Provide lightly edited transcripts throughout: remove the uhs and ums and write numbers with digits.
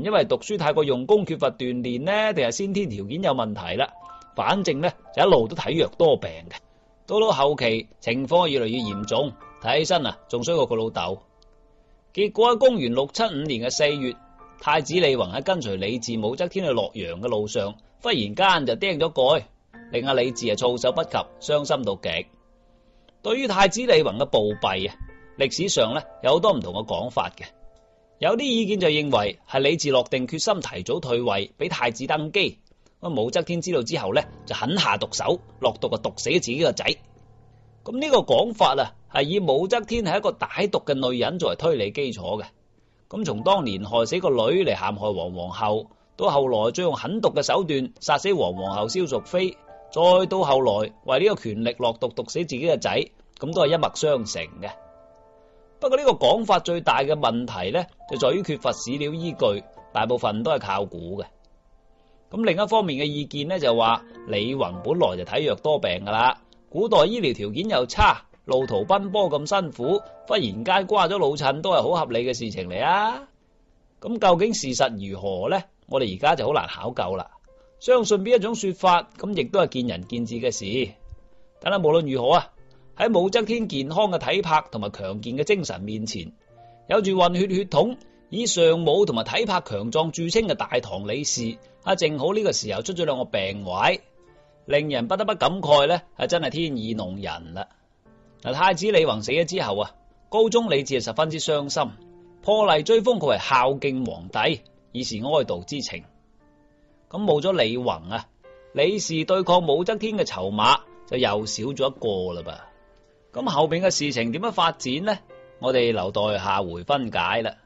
因為讀書太過用功缺乏鍛煉呢，定係先天條件有問題啦？反正呢就一路都體弱多病嘅，到後期情況越嚟越嚴重，睇起身仲衰過佢老豆。結果喺公元675年嘅4月，太子李弘喺跟隨李治、武則天去洛陽嘅路上，忽然間就釘咗蓋，令阿李治措手不及，傷心到極。對於太子李弘嘅暴斃歷史上有好多唔同嘅講法嘅。有啲意見就認為係李治落定決心提早退位，俾太子登基。武則天知道之後就狠下毒手，落毒毒死自己個仔。咁呢個講法係以武則天係一個歹毒嘅女人作為推理基礎嘅。咁從當年害死個女嚟陷害皇皇后，到後來再用狠毒嘅手段殺死皇皇后蕭淑妃，再到後來為呢個權力落毒毒死自己嘅仔，咁都係一脈相承嘅。不過呢個講法最大嘅問題就在於缺乏史料依據，大部分都係靠估嘅。咁另一方面嘅意見就話李弘本來就體弱多病噶啦，古代醫療條件又差，路途奔波咁辛苦，忽然間瓜咗老襯都係好合理嘅事情嚟啊！咁究竟事實如何呢？我哋而家就好難考究啦。相信邊一種說法，咁亦都係見仁見智嘅事。但係無論如何喺武則天健康嘅體魄同埋強健嘅精神面前，有住混血血統、以尚武同埋體魄強壯著稱嘅大唐李氏，正好呢個時候出咗兩個病壞，令人不得不感慨係真係天意弄人啦。太子李弘死咗之後高宗李治十分之傷心，破例追封佢為孝敬皇帝，以示哀悼之情。咁冇咗李弘李氏對抗武則天嘅籌碼就又少咗一個啦噃。咁後邊嘅事情點樣發展呢？我哋留待下回分解啦。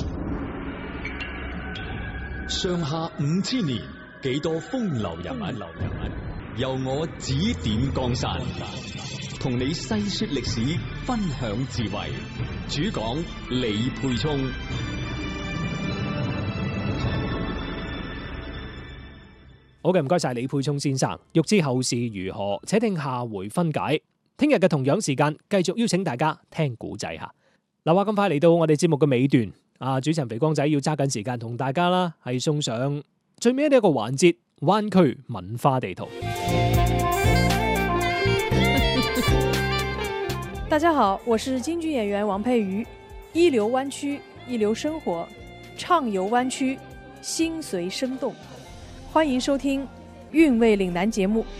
上下5000年，幾多風流人物，由我指點江山，同你細說歷史，分享智慧。主講李沛聰。 好嘅，唔該晒李沛聰先生。欲知後事如何，且聽下回分解。聽日嘅同樣時間，繼續邀請大家聽古仔吓。嗱，話咁快嚟到我哋節目嘅尾段，主持人肥光仔要揸緊時間同大家啦，係送上最尾呢一個環節——灣區文化地圖。 大家好，我是京劇演員王佩瑜。一流灣區，一流生活，暢遊灣區，心隨生動。歡迎收聽韻味嶺南節目。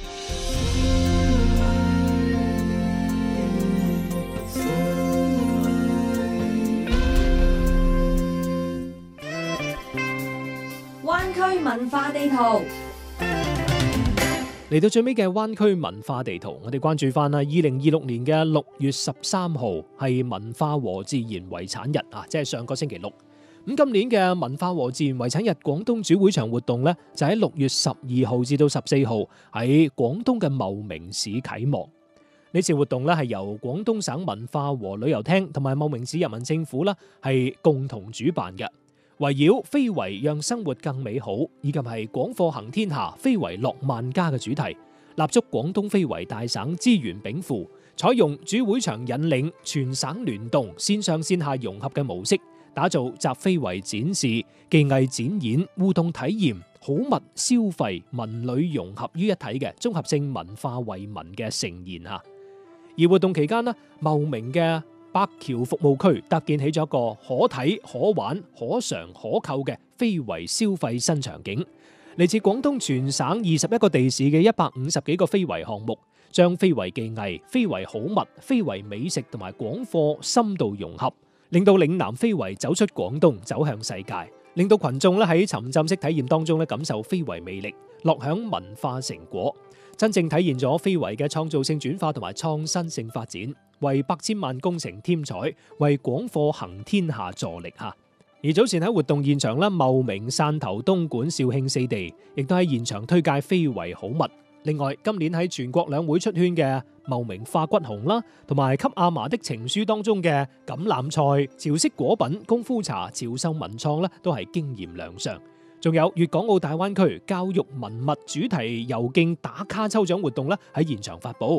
灣區文化地圖。 嚟到最尾嘅灣區文化地圖，我哋關注翻2026年嘅6月13號係文化和自然遺產日即係上個星期六。咁今年嘅文化和自然遺產日廣東主會場活動呢，就喺6月12號至到14號喺廣東嘅茂名市啟幕。呢次活動呢係由廣東省文化和旅遊廳同埋茂名市人民政府啦係共同主辦嘅。圍繞非遺讓生活更美好，以及係廣貨行天下、非遺樂萬家嘅主題，立足廣東非遺大省資源稟賦，採用主會場引領全省聯動、線上線下融合嘅模式，打造集非遺展示、技藝展演、互動體驗、好物消費、文旅融合於一體嘅綜合性文化惠民嘅盛宴吓。而活動期間茂名嘅北橋服務區特建起咗一個可睇、可玩、可嘗、可購嘅非遺消費新場景。嚟自廣東全省21個地市嘅150幾個非遺項目，將非遺技藝、非遺好物、非遺美食同埋廣貨深度融合，令到嶺南非遺走出廣東，走向世界，令到群眾喺沉浸式體驗當中感受非遺魅力，樂享文化成果，真正體現咗非遺嘅創造性轉化同埋創新性發展，為百千萬工程添彩，為廣貨行天下助力吓。而早前喺活動現場茂名、汕頭、東莞、肇慶四地亦都喺現場推介非遺好物。另外，今年喺全國兩會出圈嘅茂名化骨紅啦，同埋給阿嫲的情書當中嘅橄欖菜、潮式果品、功夫茶、潮汕文創都係經驗亮相。仲有粵港澳大灣區教育文物主題遊徑打卡抽獎活動喺現場發佈。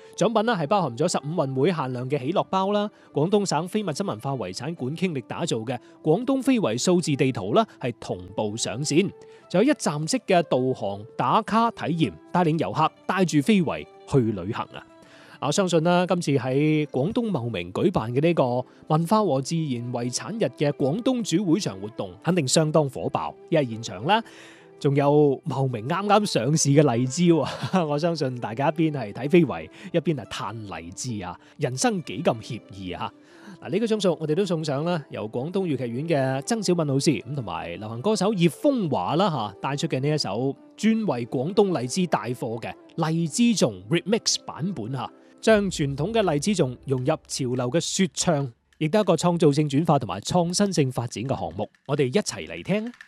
獎品呢係包含咗15運會限量嘅喜樂包啦，廣東省非物質文化遺產館傾力打造嘅廣東非遺數字地圖啦係同步上線，仲有一站式嘅導航打卡體驗，帶領遊客帶住非遺去旅行啊！我相信啦，今次喺廣東茂名舉辦嘅呢個文化和自然遺產日嘅廣東主會場活動，肯定相當火爆。因為現場啦，仲有茂名啱啱上市嘅荔枝喎，我相信大家一邊係睇非遺，一邊係嘆荔枝啊，人生幾咁愜意啊！嗱，呢個鐘數我哋都送上啦，由廣東粵劇院嘅曾小敏老師咁同埋流行歌手葉風華啦嚇帶出嘅呢一首專為廣東荔枝帶貨嘅荔枝頌 remix 版本嚇。將傳統嘅荔枝頌融入潮流嘅說唱，亦都係一個創造性轉化同埋創新性發展嘅項目。我哋一齊嚟聽啊！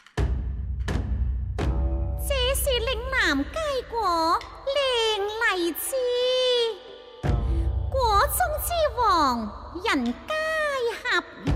這是嶺南佳果靚荔枝，果中之王人皆合